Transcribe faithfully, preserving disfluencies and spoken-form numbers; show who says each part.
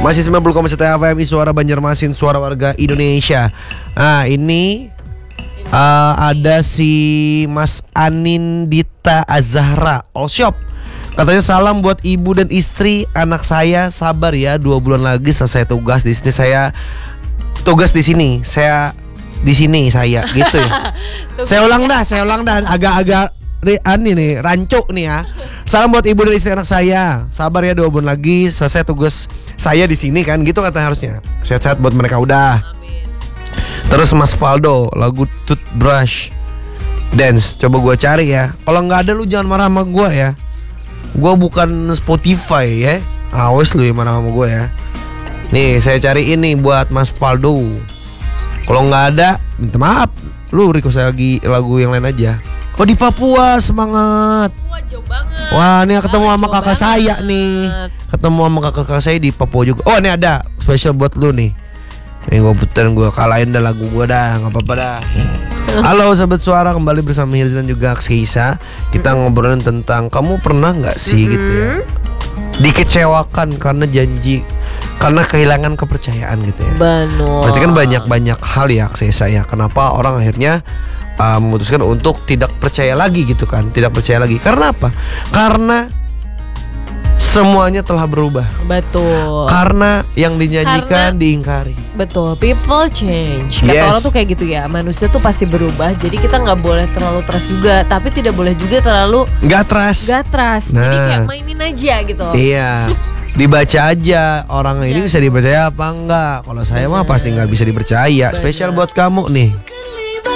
Speaker 1: Masih sembilan puluh koma satu F M I Suara Banjarmasin, suara warga Indonesia. Nah ini uh, ada si Mas Anindita Azahra All Shop. Katanya salam buat ibu dan istri anak saya, sabar ya, dua bulan lagi selesai tugas di sini saya tugas di sini saya di sini saya gitu ya. Saya ulang dah, saya ulang dah agak-agak ani nih, rancu nih ya. Salam buat ibu dan istri anak saya. Sabar ya, dua bulan lagi selesai tugas saya di sini kan, gitu kata harusnya. Sehat-sehat buat mereka udah. Amin. Terus Mas Faldo, lagu Toothbrush Dance, coba gua cari ya. Kalau nggak ada lu jangan marah sama gua ya. Gua bukan Spotify ya. Awas lu yang marah sama gua ya. Nih saya cari ini buat Mas Faldo. Kalau nggak ada, minta maaf. Lu request lagi lagu yang lain aja. Oh di Papua, semangat.
Speaker 2: Papua jauh banget.
Speaker 1: Wah ini ketemu
Speaker 2: Wah,
Speaker 1: sama kakak
Speaker 2: banget.
Speaker 1: saya nih. Ketemu sama kakak-kakak saya di Papua juga. Oh ini ada spesial buat lu nih. Nih gue puterin, gue kalahin dah lagu gue dah, nggak apa-apa dah. Halo sobat suara, kembali bersama Hirza dan juga Aksisa. Kita ngobrolin tentang kamu pernah nggak sih gitu ya, dikecewakan karena janji, karena kehilangan kepercayaan gitu ya.
Speaker 2: Benar.
Speaker 1: Berarti kan banyak-banyak hal ya Aksisa ya. Kenapa orang akhirnya Uh, memutuskan untuk tidak percaya lagi gitu kan. Tidak percaya lagi. Karena apa? Karena semuanya telah berubah.
Speaker 2: Betul.
Speaker 1: Karena yang dinyanyikan
Speaker 2: Karena,
Speaker 1: diingkari.
Speaker 2: Betul, people change. Kata
Speaker 1: Yes.
Speaker 2: orang tuh kayak gitu ya. Manusia tuh pasti berubah. Jadi kita gak boleh terlalu trust juga, tapi tidak boleh juga terlalu
Speaker 1: Gak trust.
Speaker 2: gak trust.
Speaker 1: Nah.
Speaker 2: Jadi kayak mainin aja gitu.
Speaker 1: Iya. Dibaca aja orang ini bisa dipercaya apa enggak. Kalau saya mah pasti gak bisa dipercaya. Spesial buat kamu nih.